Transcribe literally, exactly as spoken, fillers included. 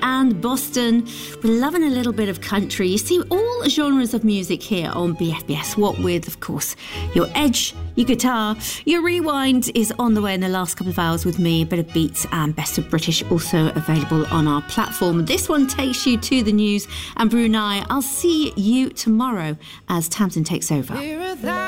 and Boston. We're loving a little bit of country. You see all genres of music here on B F B S. What with, of course, your edge, your guitar. Your rewind is on the way in the last couple of hours with me. A bit of beats and best of British also available on our platform. This one takes you to the news and Brunei. I'll see you tomorrow as Tamsin takes over.